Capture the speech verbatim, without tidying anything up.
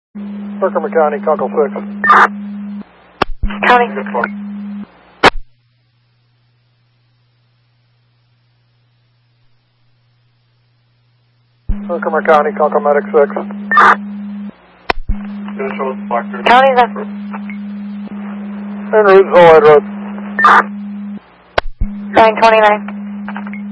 Herkimer County, Conkle six. County. Herkimer County, Conkle Medic six. County left. En route, Zollhead Road. nine twenty-nine.